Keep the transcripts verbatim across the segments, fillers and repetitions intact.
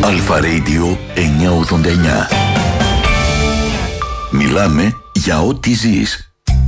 Αλφα Radio εννιακόσια ογδόντα εννιά. Μιλάμε για ό,τι ζεις.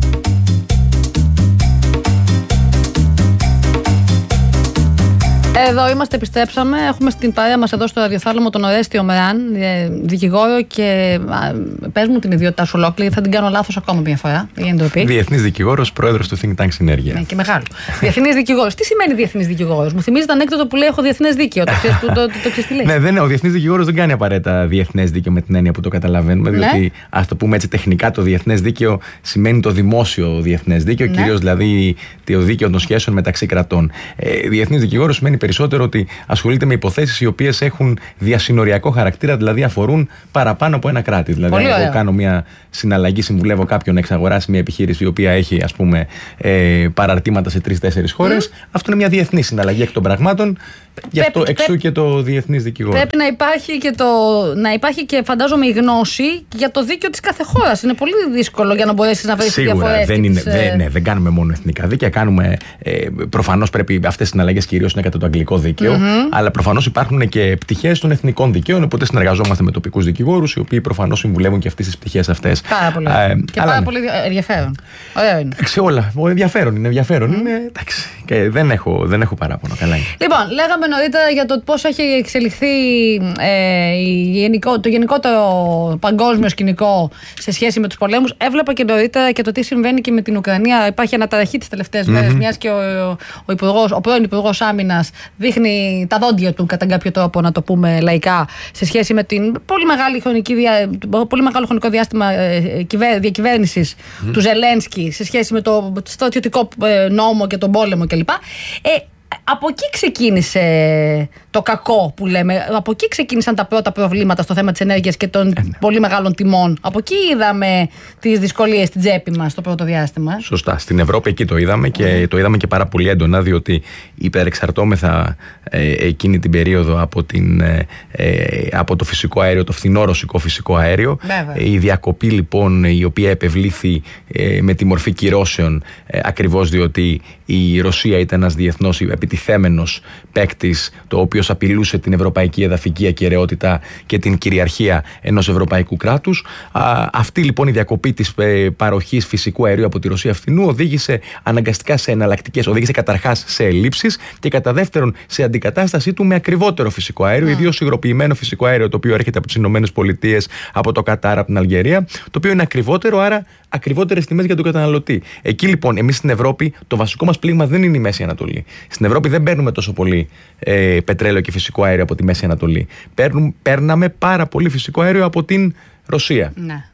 Εδώ είμαστε, επιστρέψαμε. Έχουμε στην παρέα μας εδώ στο ραδιοθάλαμο τον Ορέστη Ομεράν, δικηγόρο, και πες μου την ιδιότητά σου ολόκληρη, θα την κάνω λάθος ακόμα μια φορά. Διεθνής δικηγόρος, πρόεδρος του Think Tank Συνέργεια. Ναι, και μεγάλο. Διεθνής δικηγόρος. Τι σημαίνει διεθνής δικηγόρος? Μου θυμίζει το ανέκδοτο που λέει: έχω διεθνές δίκαιο. Το ξέρεις, το, το, το, το, τι λέει. Ναι, δεν, ο διεθνής δικηγόρος δεν κάνει απαραίτητα διεθνές δίκαιο με την έννοια που το καταλαβαίνουμε. Ναι. Διότι, ας το πούμε έτσι, τεχνικά το διεθνές δίκαιο σημαίνει το δημόσιο διεθνές δίκαιο, ναι. Κυρίως δηλαδή το δίκαιο των σχέσεων μεταξύ κρατών. Ε, διεθνής δικηγόρος σημαίνει περισσότερο ότι ασχολείται με υποθέσεις οι οποίες έχουν διασυνοριακό χαρακτήρα, δηλαδή αφορούν παραπάνω από ένα κράτη. Δηλαδή, αν εγώ κάνω μια συναλλαγή, συμβουλεύω κάποιον να εξαγοράσει μια επιχείρηση η οποία έχει, ας πούμε, ε, παραρτήματα σε τρεις-τέσσερις χώρες, mm. αυτό είναι μια διεθνή συναλλαγή εκ των πραγμάτων. Γι' αυτό πρέπει, εξού και το διεθνής δικηγόρο. Πρέπει να υπάρχει και, το, να υπάρχει και φαντάζομαι η γνώση για το δίκαιο της κάθε χώρας. Είναι πολύ δύσκολο για να μπορέσεις να βρεις διαφορές. Σίγουρα δεν, είναι, τις, δεν, ναι, δεν κάνουμε μόνο εθνικά δίκαια. Κάνουμε, ε, προφανώς πρέπει αυτές οι συναλλαγές κυρίως είναι κατά το αγγλικό δίκαιο. Mm-hmm. Αλλά προφανώς υπάρχουν και πτυχές των εθνικών δικαίων. Οπότε συνεργαζόμαστε με τοπικούς δικηγόρους, οι οποίοι προφανώς συμβουλεύουν και αυτές τις πτυχές αυτές. Πάρα πολύ. Ε, και πάρα ναι. πολύ ενδιαφέρον. Ωραίο είναι. Σε όλα. Ενδιαφέρον είναι. Ενδιαφέρον mm. είναι. Εντάξει. Και δεν έχω, δεν έχω παράπονο. Καλά είναι. Λοιπόν, λέγαμε νωρίτερα για το πώς έχει εξελιχθεί ε, γενικό, το γενικότερο παγκόσμιο σκηνικό σε σχέση με τους πολέμους. Έβλεπα και νωρίτερα και το τι συμβαίνει και με την Ουκρανία. Υπάρχει αναταραχή τις τελευταίες mm-hmm. μέρες, μιας και ο, ο, υπουργός, ο πρώην Υπουργός Άμυνας δείχνει τα δόντια του, κατά κάποιο τρόπο, να το πούμε λαϊκά, σε σχέση με την πολύ, μεγάλη χρονική δια, πολύ μεγάλο χρονικό διάστημα ε, διακυβέρνησης mm-hmm. του Ζελένσκι σε σχέση με το στρατιωτικό νόμο και τον πόλεμο κλπ. Ε, Από εκεί ξεκίνησε το κακό που λέμε. Από εκεί ξεκίνησαν τα πρώτα προβλήματα στο θέμα της ενέργειας και των ε, ναι. πολύ μεγάλων τιμών. Από εκεί είδαμε τις δυσκολίες στην τσέπη μας το πρώτο διάστημα. Σωστά. Στην Ευρώπη εκεί το είδαμε και mm. το είδαμε και πάρα πολύ έντονα, διότι υπερεξαρτώμεθα ε, εκείνη την περίοδο από, την, ε, ε, από το φυσικό αέριο, το φθηνό ρωσικό φυσικό αέριο. Ε, η διακοπή λοιπόν, η οποία επευλήθη ε, με τη μορφή κυρώσεων, ε, ακριβώς διότι η Ρωσία ήταν ένας διεθνώς επιτιθέμενος παίκτης, το οποίος απειλούσε την ευρωπαϊκή εδαφική ακεραιότητα και την κυριαρχία ενός ευρωπαϊκού κράτους. Α, αυτή λοιπόν η διακοπή της ε, παροχής φυσικού αερίου από τη Ρωσία φθηνού οδήγησε αναγκαστικά σε εναλλακτικές, οδήγησε καταρχάς σε ελλείψεις και κατά δεύτερον σε αντικατάστασή του με ακριβότερο φυσικό αέριο, mm. ιδίως υγροποιημένο φυσικό αέριο, το οποίο έρχεται από τις Ηνωμένες Πολιτείες, από το Κατάρ, από την Αλγερία, το οποίο είναι ακριβότερο, άρα ακριβότερες τιμές για τον καταναλωτή. Εκεί λοιπόν, εμείς στην Ευρώπη, το βασικό μας πλήγμα δεν είναι η Μέση Ανατολή. Στην Ευρώπη δεν παίρνουμε τόσο πολύ ε, πετρέλαιο και φυσικό αέριο από τη Μέση Ανατολή. Παίρνουμε, παίρναμε πάρα πολύ φυσικό αέριο από την Ρωσία. Ναι.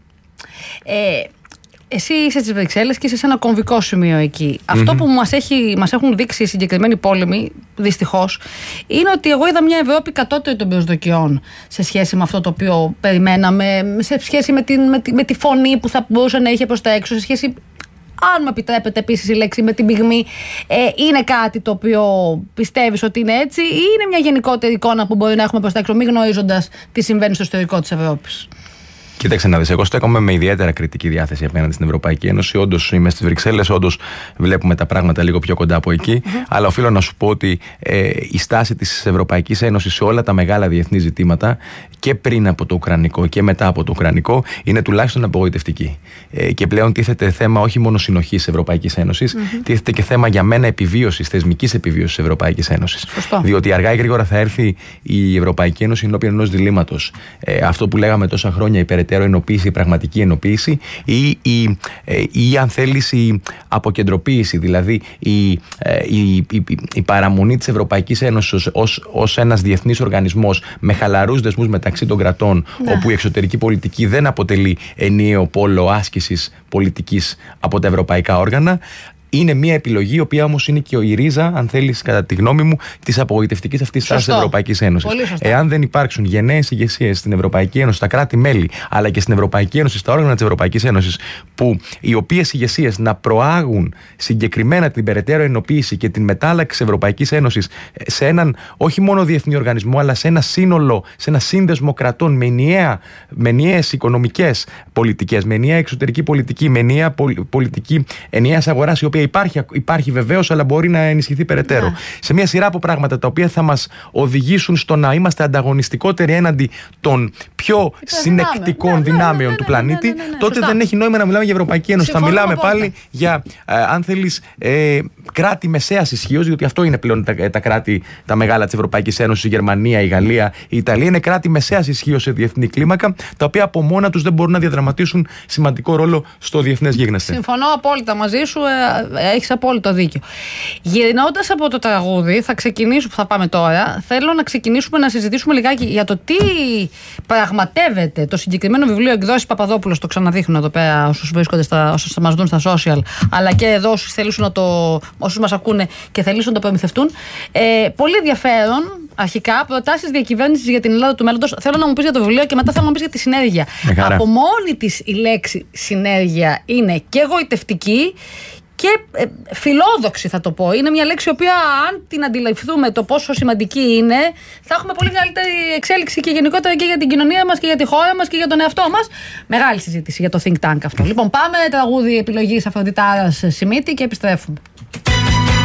Ε, εσύ είσαι στις Βρυξέλλες και είσαι σε ένα κομβικό σημείο εκεί. Mm-hmm. Αυτό που μας, έχει, μας έχουν δείξει οι συγκεκριμένοι πόλεμοι, δυστυχώς, είναι ότι εγώ είδα μια Ευρώπη κατώτερη των προσδοκιών σε σχέση με αυτό το οποίο περιμέναμε, σε σχέση με, την, με, τη, με τη φωνή που θα μπορούσε να είχε προς τα έξω, σε σχέση, αν μου επιτρέπετε επίσης η λέξη, με την πυγμή. Ε, είναι κάτι το οποίο πιστεύεις ότι είναι έτσι, ή είναι μια γενικότερη εικόνα που μπορεί να έχουμε προς τα έξω, μη γνωρίζοντας τι συμβαίνει στο ιστορικό της Ευρώπης? Κοίταξε να δεις, εγώ στέκομαι με ιδιαίτερα κριτική διάθεση απέναντι στην Ευρωπαϊκή Ένωση. Όντως είμαι στις Βρυξέλλες, όντως βλέπουμε τα πράγματα λίγο πιο κοντά από εκεί. Mm-hmm. Αλλά οφείλω να σου πω ότι ε, η στάση της Ευρωπαϊκής Ένωσης σε όλα τα μεγάλα διεθνή ζητήματα, και πριν από το Ουκρανικό και μετά από το Ουκρανικό, είναι τουλάχιστον απογοητευτική. Ε, και πλέον τίθεται θέμα όχι μόνο συνοχής Ευρωπαϊκής Ένωσης, mm-hmm. τίθεται και θέμα για μένα επιβίωσης, θεσμικής επιβίωσης Ευρωπαϊκής Ένωσης. Σωστό. Διότι αργά ή γρήγορα θα έρθει η Ευρωπαϊκή Ένωση ενώπιον ενός διλήμματος. Ε, αυτό που λέγαμε τόσα χρόνια, η περαιτέρω ενοποίηση, η πραγματική ενοποίηση, ή, ή, ή αν θέλεις η αποκεντροποίηση, δηλαδή η, η, η, η παραμονή της Ευρωπαϊκής Ένωσης ως, ως ένας διεθνής οργανισμός με χαλαρούς δεσμούς μεταξύ των κρατών, ναι. όπου η εξωτερική πολιτική δεν αποτελεί ενιαίο πόλο άσκησης πολιτικής από τα ευρωπαϊκά όργανα. Είναι μια επιλογή, η οποία όμως είναι και η ρίζα, αν θέλεις, κατά τη γνώμη μου, της απογοητευτικής αυτής τάσης της Ευρωπαϊκής Ένωσης. Εάν δεν υπάρξουν γενναίες ηγεσίες στην Ευρωπαϊκή Ένωση, στα κράτη-μέλη, αλλά και στην Ευρωπαϊκή Ένωση, στα όργανα της Ευρωπαϊκής Ένωσης, που οι οποίες ηγεσίες να προάγουν συγκεκριμένα την περαιτέρω ενοποίηση και την μετάλλαξη της Ευρωπαϊκής Ένωσης σε έναν όχι μόνο διεθνή οργανισμό, αλλά σε ένα σύνολο, σε ένα σύνδεσμο κρατών με, ενιαία, με ενιαίες οικονομικές πολιτικές, με ενιαία εξωτερική πολιτική, με ενιαία πολιτική ενιαίας αγοράς, η οποία υπάρχει, υπάρχει βεβαίως, αλλά μπορεί να ενισχυθεί περαιτέρω. Ναι. Σε μια σειρά από πράγματα τα οποία θα μας οδηγήσουν στο να είμαστε ανταγωνιστικότεροι έναντι των πιο συνεκτικών ναι, δυνάμεων ναι, ναι, ναι, του πλανήτη, ναι, ναι, ναι, ναι, τότε σωστά. δεν έχει νόημα να μιλάμε για Ευρωπαϊκή Ένωση. Συμφωνώ, θα μιλάμε πάλι για, ε, αν θέλεις, ε, κράτη μεσαίας ισχύως, διότι αυτό είναι πλέον τα, τα κράτη τα μεγάλα της Ευρωπαϊκής Ένωσης, η Γερμανία, η Γαλλία, η Ιταλία. Είναι κράτη μεσαίας ισχύως σε διεθνή κλίμακα, τα οποία από μόνα τους δεν μπορούν να διαδραματίσουν σημαντικό ρόλο στο διεθνές γίγνεσθε. Συμφωνώ απόλυτα μαζί σου, ε, έχεις απόλυτο δίκιο. Γυρνώντας από το τραγούδι, θα ξεκινήσουμε, που θα πάμε τώρα, θέλω να ξεκινήσουμε να συζητήσουμε λιγάκι για το τι πραγματεύεται το συγκεκριμένο βιβλίο εκδόσεις Παπαδόπουλος. Το ξαναδείχνω εδώ πέρα όσους βρίσκονται στα, όσους μας δουν στα social, αλλά και εδώ όσους θελήσουν να το, όσους μας ακούνε και θελήσουν να το προμηθευτούν. Ε, πολύ ενδιαφέρον, αρχικά, προτάσεις διακυβέρνησης για την Ελλάδα του μέλλοντος. Θέλω να μου πεις για το βιβλίο και μετά θέλω να μου πεις για τη συνέργεια. Από μόνη της η λέξη συνέργεια είναι και εγωιτευτική και ε, φιλόδοξη, θα το πω. Είναι μια λέξη η οποία, αν την αντιληφθούμε το πόσο σημαντική είναι, θα έχουμε πολύ μεγαλύτερη εξέλιξη και γενικότερα και για την κοινωνία μας και για τη χώρα μας και για τον εαυτό μας. Μεγάλη συζήτηση για το think tank αυτό. Λοιπόν, πάμε τραγούδι επιλογής Αφροδιτάρας Σιμίτη και επιστρέφουμε.